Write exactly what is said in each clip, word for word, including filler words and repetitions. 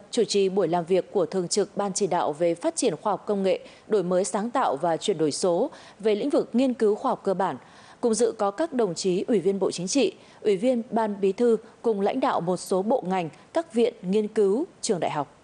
chủ trì buổi làm việc của Thường trực Ban Chỉ đạo về phát triển khoa học công nghệ, đổi mới sáng tạo và chuyển đổi số về lĩnh vực nghiên cứu khoa học cơ bản. Cùng dự có các đồng chí Ủy viên Bộ Chính trị, Ủy viên Ban Bí thư cùng lãnh đạo một số bộ ngành, các viện nghiên cứu, trường đại học.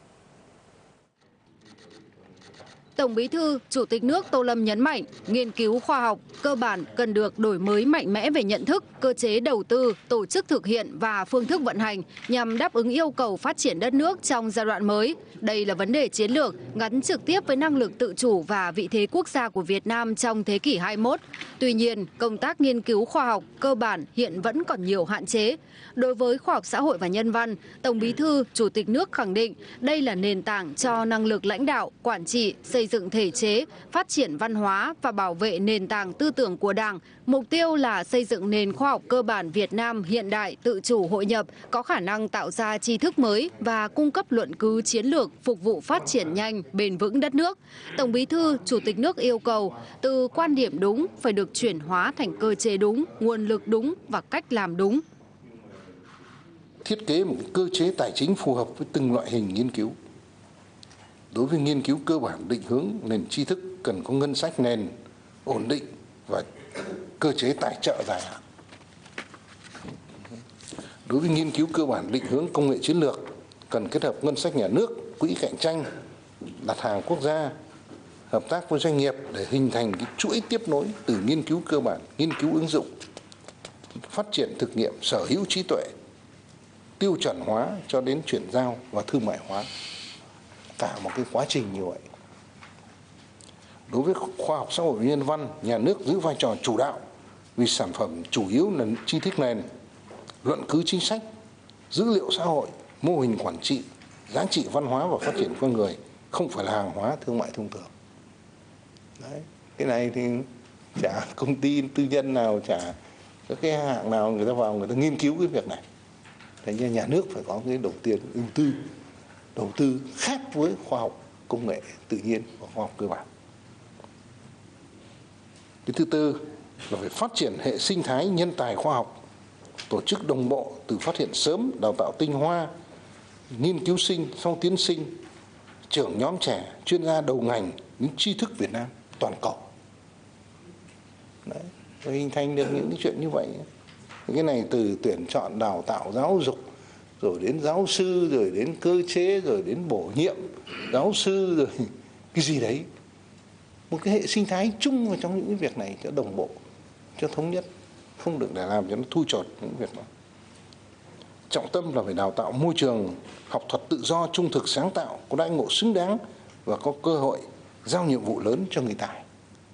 Tổng Bí thư, Chủ tịch nước Tô Lâm nhấn mạnh, nghiên cứu khoa học cơ bản cần được đổi mới mạnh mẽ về nhận thức, cơ chế đầu tư, tổ chức thực hiện và phương thức vận hành nhằm đáp ứng yêu cầu phát triển đất nước trong giai đoạn mới. Đây là vấn đề chiến lược gắn trực tiếp với năng lực tự chủ và vị thế quốc gia của Việt Nam trong thế kỷ hai mươi mốt. Tuy nhiên, công tác nghiên cứu khoa học cơ bản hiện vẫn còn nhiều hạn chế. Đối với khoa học xã hội và nhân văn, Tổng Bí thư, Chủ tịch nước khẳng định đây là nền tảng cho năng lực lãnh đạo, quản trị, xây dựng thể chế, phát triển văn hóa và bảo vệ nền tảng tư tưởng của Đảng. Mục tiêu là xây dựng nền khoa học cơ bản Việt Nam hiện đại, tự chủ hội nhập, có khả năng tạo ra tri thức mới và cung cấp luận cứ chiến lược phục vụ phát triển nhanh, bền vững đất nước. Tổng Bí thư, Chủ tịch nước yêu cầu từ quan điểm đúng phải được chuyển hóa thành cơ chế đúng, nguồn lực đúng và cách làm đúng. Thiết kế một cơ chế tài chính phù hợp với từng loại hình nghiên cứu. Đối với nghiên cứu cơ bản, định hướng nền tri thức cần có ngân sách nền ổn định và cơ chế tài trợ dài hạn. Đối với nghiên cứu cơ bản, định hướng công nghệ chiến lược cần kết hợp ngân sách nhà nước, quỹ cạnh tranh, đặt hàng quốc gia, hợp tác với doanh nghiệp để hình thành cái chuỗi tiếp nối từ nghiên cứu cơ bản, nghiên cứu ứng dụng, phát triển thực nghiệm, sở hữu trí tuệ, tiêu chuẩn hóa cho đến chuyển giao và thương mại hóa. Cả một cái quá trình như vậy. Đối với khoa học xã hội và nhân văn, nhà nước giữ vai trò chủ đạo vì sản phẩm chủ yếu là tri thức nền, luận cứ chính sách, dữ liệu xã hội, mô hình quản trị, giá trị văn hóa và phát triển con người, không phải là hàng hóa thương mại thông thường. Đấy. Cái này thì chả công ty tư nhân nào, chả các cái hãng nào người ta vào người ta nghiên cứu cái việc này. Thế nên nhà nước phải có cái đầu tiên ưu tư, đầu tư khác với khoa học công nghệ tự nhiên và khoa học cơ bản. Cái thứ tư là phải phát triển hệ sinh thái nhân tài khoa học, tổ chức đồng bộ từ phát hiện sớm, đào tạo tinh hoa, nghiên cứu sinh, sau tiến sinh, trưởng nhóm trẻ, chuyên gia đầu ngành, những tri thức Việt Nam toàn cầu. Đấy, rồi hình thành được những cái chuyện như vậy. Cái này từ tuyển chọn, đào tạo, giáo dục, rồi đến giáo sư, rồi đến cơ chế, rồi đến bổ nhiệm giáo sư, rồi cái gì đấy. Một cái hệ sinh thái chung vào trong những cái việc này cho đồng bộ, cho thống nhất, không được để làm cho nó thu chột những việc đó. Trọng tâm là phải đào tạo môi trường học thuật tự do, trung thực, sáng tạo, có đãi ngộ xứng đáng và có cơ hội giao nhiệm vụ lớn cho người tài.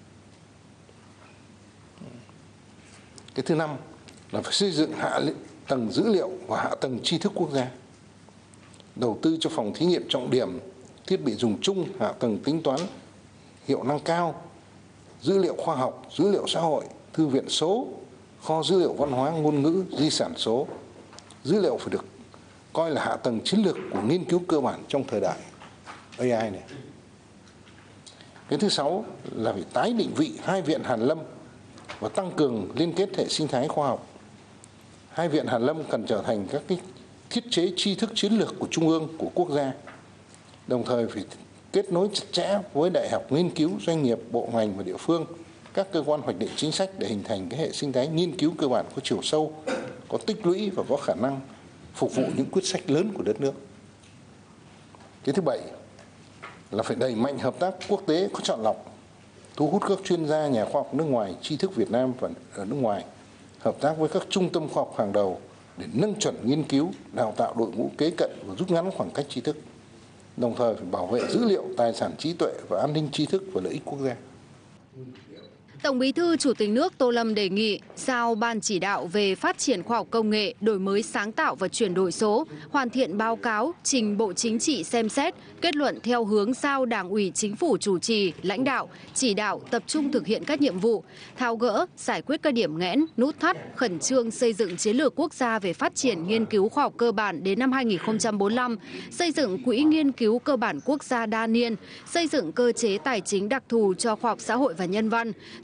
Cái thứ năm là phải xây dựng hạ tầng dữ liệu và hạ tầng tri thức quốc gia. Đầu tư cho phòng thí nghiệm trọng điểm, thiết bị dùng chung, hạ tầng tính toán hiệu năng cao, dữ liệu khoa học, dữ liệu xã hội, thư viện số, kho dữ liệu văn hóa, ngôn ngữ, di sản số. Dữ liệu phải được coi là hạ tầng chiến lược của nghiên cứu cơ bản trong thời đại a i này. Cái thứ sáu là phải tái định vị hai viện hàn lâm và tăng cường liên kết hệ sinh thái khoa học. Hai viện hàn lâm cần trở thành các cái thiết chế tri thức chiến lược của trung ương, của quốc gia. Đồng thời phải kết nối chặt chẽ với đại học, nghiên cứu, doanh nghiệp, bộ ngành và địa phương, các cơ quan hoạch định chính sách để hình thành cái hệ sinh thái nghiên cứu cơ bản có chiều sâu, có tích lũy và có khả năng phục vụ những quyết sách lớn của đất nước. Cái thứ bảy là phải đẩy mạnh hợp tác quốc tế có chọn lọc, thu hút các chuyên gia, nhà khoa học nước ngoài, tri thức Việt Nam và ở nước ngoài, hợp tác với các trung tâm khoa học hàng đầu để nâng chuẩn nghiên cứu, đào tạo đội ngũ kế cận và rút ngắn khoảng cách tri thức. Đồng thời phải bảo vệ dữ liệu, tài sản trí tuệ và an ninh tri thức và lợi ích quốc gia. Tổng Bí thư Chủ tịch nước Tô Lâm đề nghị giao Ban Chỉ đạo về phát triển khoa học công nghệ, đổi mới sáng tạo và chuyển đổi số, hoàn thiện báo cáo, trình Bộ Chính trị xem xét, kết luận theo hướng giao Đảng ủy Chính phủ chủ trì, lãnh đạo, chỉ đạo tập trung thực hiện các nhiệm vụ, tháo gỡ, giải quyết các điểm nghẽn, nút thắt, khẩn trương xây dựng chiến lược quốc gia về phát triển nghiên cứu khoa học cơ bản đến năm hai nghìn không trăm bốn mươi lăm, xây dựng quỹ nghiên cứu cơ bản quốc gia đa niên, xây dựng cơ chế tài chính đặc thù cho khoa học xã hội và nhân văn,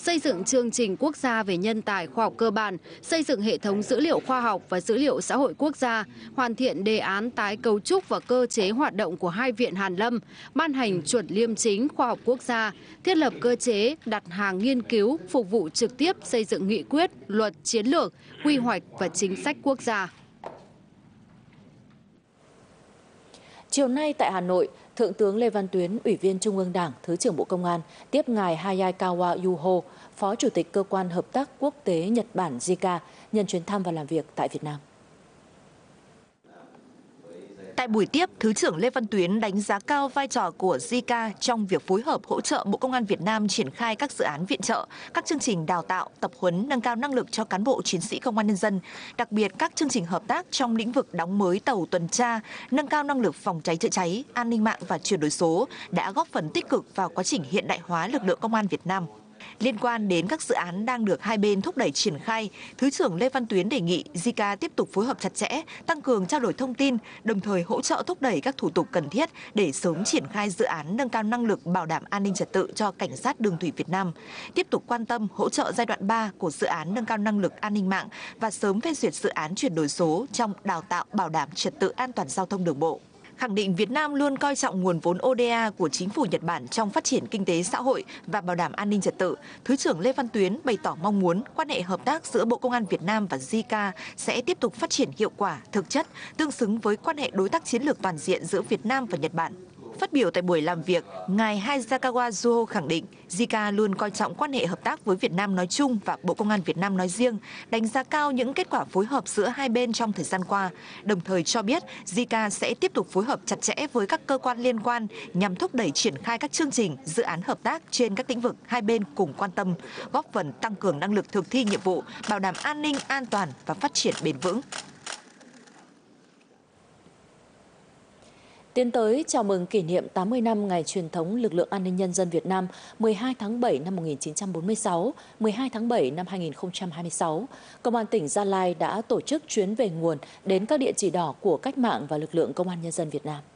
xây dựng chương trình quốc gia về nhân tài khoa học cơ bản, xây dựng hệ thống dữ liệu khoa học và dữ liệu xã hội quốc gia, hoàn thiện đề án tái cấu trúc và cơ chế hoạt động của hai viện hàn lâm, ban hành chuẩn liêm chính khoa học quốc gia, thiết lập cơ chế đặt hàng nghiên cứu phục vụ trực tiếp xây dựng nghị quyết, luật, chiến lược, quy hoạch và chính sách quốc gia. Chiều nay tại Hà Nội, Thượng tướng Lê Văn Tuyến, Ủy viên Trung ương Đảng, Thứ trưởng Bộ Công an, tiếp ngài Hayakawa Yuho, Phó Chủ tịch Cơ quan Hợp tác Quốc tế Nhật Bản gi ca, nhân chuyến thăm và làm việc tại Việt Nam. Tại buổi tiếp, Thứ trưởng Lê Văn Tuyến đánh giá cao vai trò của gi ca trong việc phối hợp hỗ trợ Bộ Công an Việt Nam triển khai các dự án viện trợ, các chương trình đào tạo, tập huấn, nâng cao năng lực cho cán bộ chiến sĩ Công an Nhân dân, đặc biệt các chương trình hợp tác trong lĩnh vực đóng mới tàu tuần tra, nâng cao năng lực phòng cháy chữa cháy, an ninh mạng và chuyển đổi số đã góp phần tích cực vào quá trình hiện đại hóa lực lượng Công an Việt Nam. Liên quan đến các dự án đang được hai bên thúc đẩy triển khai, Thứ trưởng Lê Văn Tuyến đề nghị gi ca tiếp tục phối hợp chặt chẽ, tăng cường trao đổi thông tin, đồng thời hỗ trợ thúc đẩy các thủ tục cần thiết để sớm triển khai dự án nâng cao năng lực bảo đảm an ninh trật tự cho Cảnh sát đường thủy Việt Nam, tiếp tục quan tâm hỗ trợ giai đoạn ba của dự án nâng cao năng lực an ninh mạng và sớm phê duyệt dự án chuyển đổi số trong đào tạo bảo đảm trật tự an toàn giao thông đường bộ. Khẳng định Việt Nam luôn coi trọng nguồn vốn ô đê a của chính phủ Nhật Bản trong phát triển kinh tế xã hội và bảo đảm an ninh trật tự, Thứ trưởng Lê Văn Tuyến bày tỏ mong muốn quan hệ hợp tác giữa Bộ Công an Việt Nam và gi ca sẽ tiếp tục phát triển hiệu quả, thực chất, tương xứng với quan hệ đối tác chiến lược toàn diện giữa Việt Nam và Nhật Bản. Phát biểu tại buổi làm việc, ngài Hayakawa Yuho khẳng định gi ca luôn coi trọng quan hệ hợp tác với Việt Nam nói chung và Bộ Công an Việt Nam nói riêng, đánh giá cao những kết quả phối hợp giữa hai bên trong thời gian qua, đồng thời cho biết gi ca sẽ tiếp tục phối hợp chặt chẽ với các cơ quan liên quan nhằm thúc đẩy triển khai các chương trình, dự án hợp tác trên các lĩnh vực hai bên cùng quan tâm, góp phần tăng cường năng lực thực thi nhiệm vụ, bảo đảm an ninh, an toàn và phát triển bền vững. Tiến tới chào mừng kỷ niệm tám mươi năm ngày truyền thống lực lượng an ninh nhân dân Việt Nam mười hai tháng bảy năm một nghìn chín trăm bốn mươi sáu, mười hai tháng bảy năm hai nghìn không trăm hai mươi sáu, Công an tỉnh Gia Lai đã tổ chức chuyến về nguồn đến các địa chỉ đỏ của cách mạng và lực lượng Công an nhân dân Việt Nam.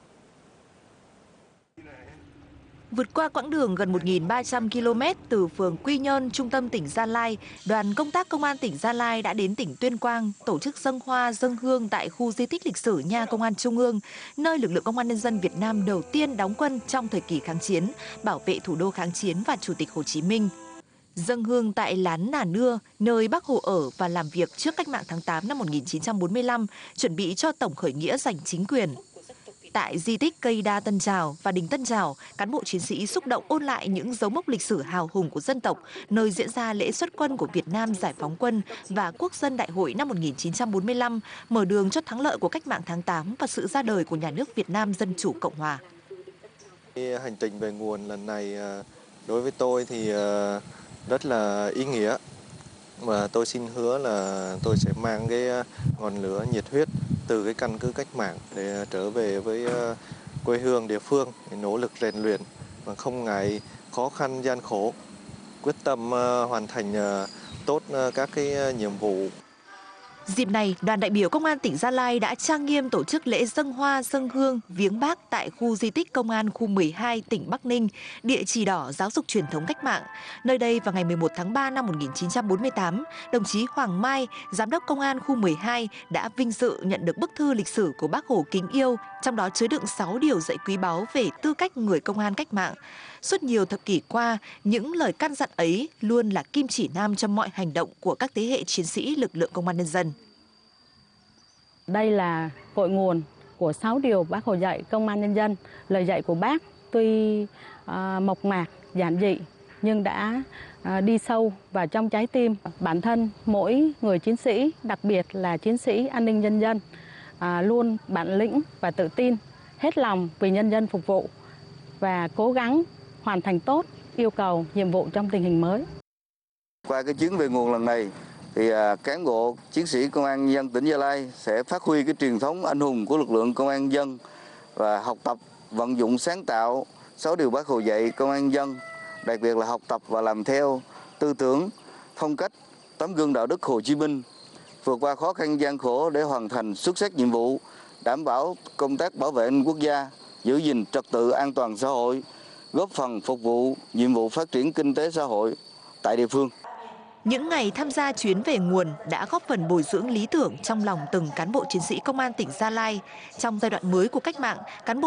Vượt qua quãng đường gần một nghìn ba trăm ki lô mét từ phường Quy Nhơn, trung tâm tỉnh Gia Lai, đoàn công tác Công an tỉnh Gia Lai đã đến tỉnh Tuyên Quang tổ chức dâng hoa dâng hương tại khu di tích lịch sử Nha Công an Trung ương, nơi lực lượng Công an nhân dân Việt Nam đầu tiên đóng quân trong thời kỳ kháng chiến, bảo vệ thủ đô kháng chiến và Chủ tịch Hồ Chí Minh. Dâng hương tại lán Nà Nưa, nơi Bác Hồ ở và làm việc trước cách mạng tháng tám năm một nghìn chín trăm bốn mươi lăm, chuẩn bị cho tổng khởi nghĩa giành chính quyền. Tại di tích cây đa Tân Trào và đình Tân Trào, cán bộ chiến sĩ xúc động ôn lại những dấu mốc lịch sử hào hùng của dân tộc, nơi diễn ra lễ xuất quân của Việt Nam giải phóng quân và Quốc dân đại hội năm một nghìn chín trăm bốn mươi lăm, mở đường cho thắng lợi của cách mạng tháng tám và sự ra đời của nhà nước Việt Nam Dân Chủ Cộng Hòa. Hành trình về nguồn lần này đối với tôi thì rất là ý nghĩa. Và tôi xin hứa là tôi sẽ mang cái ngọn lửa nhiệt huyết từ cái căn cứ cách mạng để trở về với quê hương địa phương, để nỗ lực rèn luyện và không ngại khó khăn gian khổ, quyết tâm hoàn thành tốt các cái nhiệm vụ. Dịp này, đoàn đại biểu Công an tỉnh Gia Lai đã trang nghiêm tổ chức lễ dâng hoa dâng hương viếng Bác tại khu di tích Công an khu mười hai tỉnh Bắc Ninh, địa chỉ đỏ giáo dục truyền thống cách mạng. Nơi đây vào ngày mười một tháng ba năm một nghìn chín trăm bốn mươi tám, đồng chí Hoàng Mai, Giám đốc Công an khu mười hai đã vinh dự nhận được bức thư lịch sử của Bác Hồ kính yêu, trong đó chứa đựng sáu điều dạy quý báu về tư cách người công an cách mạng. Suốt nhiều thập kỷ qua, những lời căn dặn ấy luôn là kim chỉ nam cho mọi hành động của các thế hệ chiến sĩ lực lượng Công an nhân dân. Đây là cội nguồn của sáu điều Bác Hồ dạy Công an nhân dân. Lời dạy của Bác tuy uh, mộc mạc, giản dị nhưng đã uh, đi sâu vào trong trái tim bản thân mỗi người chiến sĩ, đặc biệt là chiến sĩ an ninh nhân dân, uh, luôn bản lĩnh và tự tin, hết lòng vì nhân dân phục vụ và cố gắng hoàn thành tốt yêu cầu, nhiệm vụ trong tình hình mới. Qua cái chuyến về nguồn lần này, thì cán bộ chiến sĩ Công an nhân dân tỉnh Gia Lai sẽ phát huy cái truyền thống anh hùng của lực lượng Công an nhân dân và học tập, vận dụng sáng tạo sáu điều Bác Hồ dạy Công an nhân dân, đặc biệt là học tập và làm theo tư tưởng, phong cách, tấm gương đạo đức Hồ Chí Minh, vượt qua khó khăn gian khổ để hoàn thành xuất sắc nhiệm vụ, đảm bảo công tác bảo vệ an ninh quốc gia, giữ gìn trật tự an toàn xã hội, góp phần phục vụ nhiệm vụ phát triển kinh tế xã hội, tại địa phương. Những ngày tham gia chuyến về nguồn đã góp phần bồi dưỡng lý tưởng trong lòng từng cán bộ chiến sĩ công an tỉnh Gia Lai. Trong giai đoạn mới của cách mạng, cán bộ